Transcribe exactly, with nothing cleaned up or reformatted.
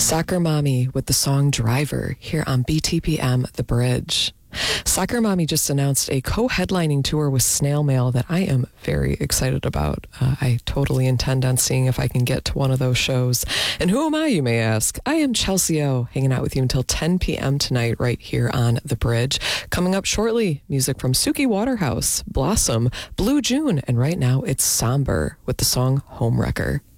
Soccer Mommy with the song Driver here on B T P M The Bridge. Soccer Mommy just announced a co-headlining tour with Snail Mail that I am very excited about. Uh, I totally intend on seeing if I can get to one of those shows. And who am I, you may ask? I am Chelsea O, hanging out with you until ten p.m. tonight right here on The Bridge. Coming up shortly, music from Suki Waterhouse, Blossom, Blue June, and right now it's Somber with the song Homewrecker.